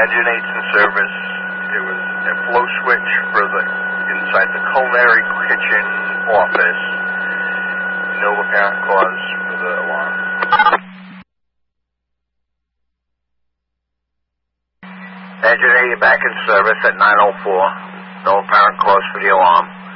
Engine 8's in service. There was a flow switch for inside the culinary kitchen office. No apparent cause for the alarm. Engine 8 back in service at 9:04. No apparent cause for the alarm.